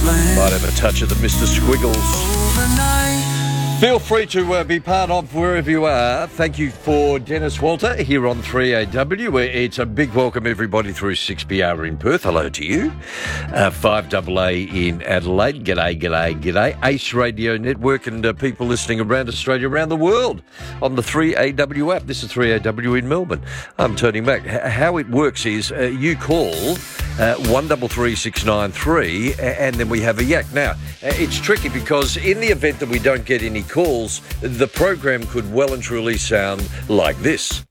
Might have a touch of the Mr. Squiggles. Feel free to be part of wherever you are. Thank you for Dennis Walter here on 3AW. It's a big welcome, everybody, through 6PR in Perth. Hello to you. 5AA in Adelaide. G'day, g'day, g'day. Ace Radio Network and people listening around Australia, around the world on the 3AW app. This is 3AW in Melbourne. I'm turning back. How it works is you call 133693 and then we have a yak. Now, it's tricky because in the event that we don't get any calls, the program could well and truly sound like this.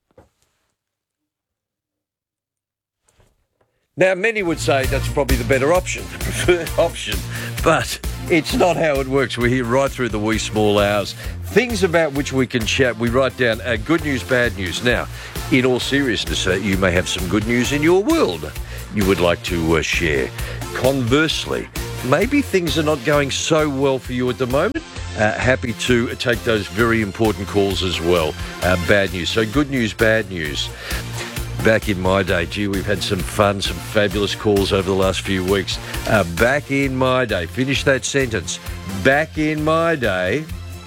Now, many would say that's probably the better option, the preferred option, but it's not how it works. We're here right through the wee small hours. Things about which we can chat. We write down good news, bad news. Now, in all seriousness, you may have some good news in your world you would like to share. Conversely, maybe things are not going so well for you at the moment. Happy to take those very important calls as well. Bad news. So good news, bad news. Back in my day, gee, we've had some fun, some fabulous calls over the last few weeks. Back in my day, finish that sentence. Back in my day,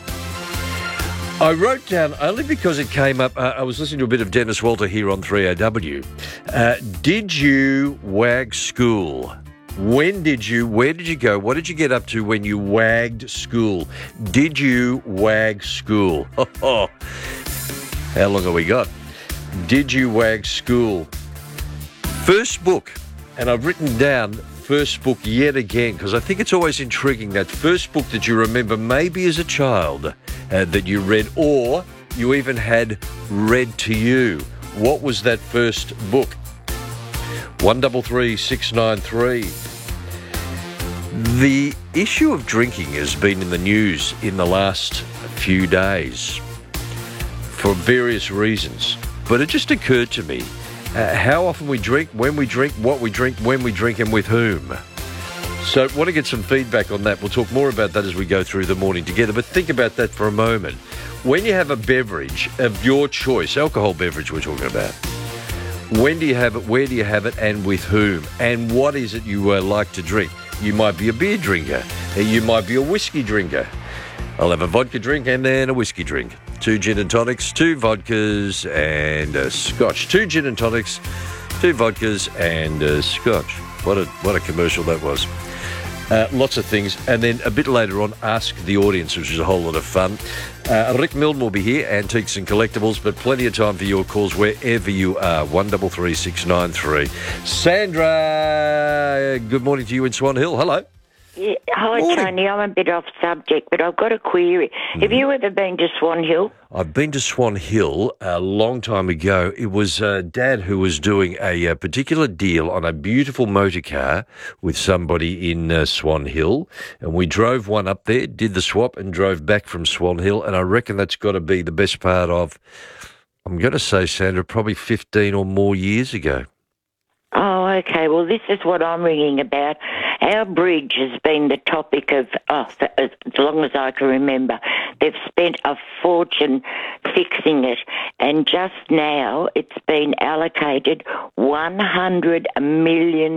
I wrote down, only because it came up, I was listening to a bit of Dennis Walter here on 3AW. Did you wag school? When did you, where did you go? What did you get up to when you wagged school? Did you wag school? How long have we got? Did you wag school? First book, and I've written down first book yet again because I think it's always intriguing, that first book that you remember maybe as a child that you read or you even had read to you. What was that first book? 133693. The issue of drinking has been in the news in the last few days for various reasons, but it just occurred to me how often we drink, when we drink, what we drink, when we drink and with whom. So I want to get some feedback on that. We'll talk more about that as we go through the morning together, but think about that for a moment. When you have a beverage of your choice, alcohol beverage we're talking about, when do you have it, where do you have it, and with whom? And what is it you like to drink? You might be a beer drinker. You might be a whiskey drinker. I'll have a vodka drink and then a whiskey drink. 2 gin and tonics, 2 vodkas and a scotch. 2 gin and tonics, 2 vodkas and a scotch. What a commercial that was. Lots of things. And then a bit later on, Ask the Audience, which is a whole lot of fun. Rick Milne will be here, Antiques and Collectibles, but plenty of time for your calls wherever you are. 133693. Sandra, good morning to you in Swan Hill. Hello. Yeah, hi, Morning. Tony. I'm a bit off subject, but I've got a query. Have you ever been to Swan Hill? I've been to Swan Hill a long time ago. It was Dad who was doing a particular deal on a beautiful motor car with somebody in Swan Hill, and we drove one up there, did the swap, and drove back from Swan Hill, and I reckon that's got to be the best part of, I'm going to say, Sandra, probably 15 or more years ago. Oh, okay. Well, this is what I'm ringing about. Our bridge has been the topic of, for as long as I can remember. They've spent a fortune fixing it, and just now it's been allocated $100 million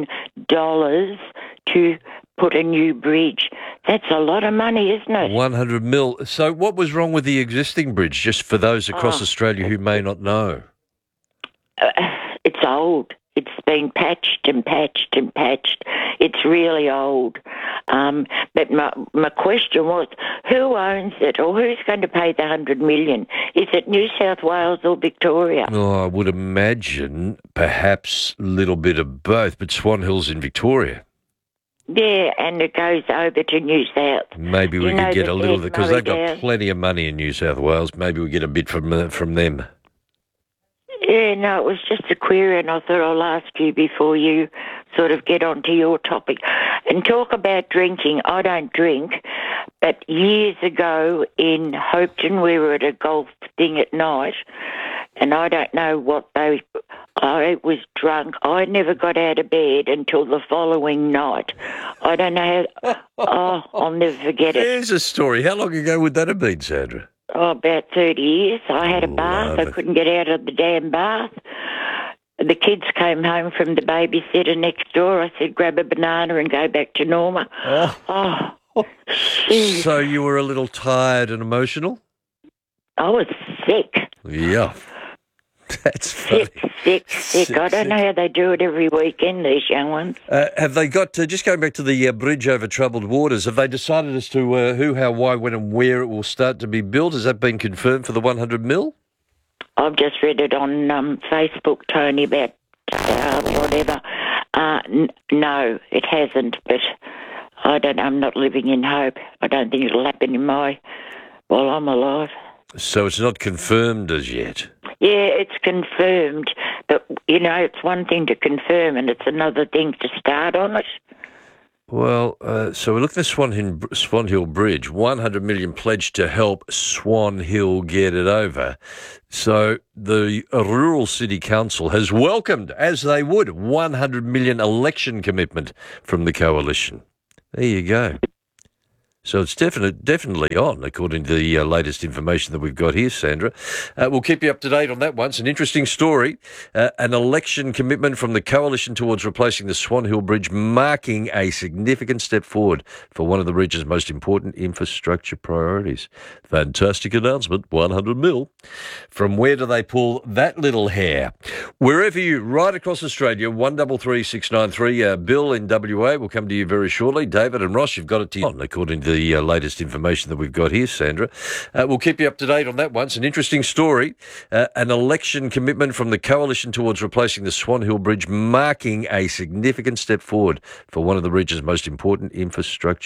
to put a new bridge. That's a lot of money, isn't it? 100 mil. So what was wrong with the existing bridge, just for those across Australia who may not know? It's old. It's been patched and patched and patched. It's really old. But my question was, who owns it, or who's going to pay the $100 million? Is it New South Wales or Victoria? Oh, I would imagine perhaps a little bit of both, but Swan Hill's in Victoria. Yeah, and it goes over to New South. Maybe we could get a little, because they've got plenty of money in New South Wales. Maybe we get a bit from them. Yeah, no, it was just a query, and I thought I'll ask you before you sort of get onto your topic. And talk about drinking. I don't drink, but years ago in Hopeton, we were at a golf thing at night, and I don't know what I was drunk. I never got out of bed until the following night. I don't know how... I'll never forget it. There's a story. How long ago would that have been, Sandra? Oh, about 30 years. I had a bath. Love I it. couldn't get out of the damn bath. the kids came home from the babysitter next door. I said, grab a banana and go back to Norma. Geez. So you were a little tired and emotional? I was sick. Yeah. That's funny. Sick. I don't know how they do it every weekend, these young ones. Have they got, just going back to the bridge over troubled waters, have they decided as to who, how, why, when and where it will start to be built? Has that been confirmed for the 100 mil? I've just read it on Facebook, Tony, about whatever. No, it hasn't, but I don't know. I'm not living in hope. I don't think it'll happen while I'm alive. So it's not confirmed as yet? Yeah, it's confirmed. But, it's one thing to confirm and it's another thing to start on it. Well, so we look at the Swan Hill Bridge, 100 million pledged to help Swan Hill get it over. So the Rural City Council has welcomed, as they would, 100 million election commitment from the coalition. There you go. So it's definitely on, according to the latest information that we've got here, Sandra. We'll keep you up to date on that one. It's an interesting story. An election commitment from the coalition towards replacing the Swan Hill Bridge, marking a significant step forward for one of the region's most important infrastructure priorities. Fantastic announcement, 100 mil. From where do they pull that little hair? Wherever you, right across Australia, 133693. Bill in WA will come to you very shortly. David and Ross, you've got it to you, according to the latest information that we've got here, Sandra. We'll keep you up to date on that one. It's an interesting story. An election commitment from the coalition towards replacing the Swan Hill Bridge, marking a significant step forward for one of the region's most important infrastructure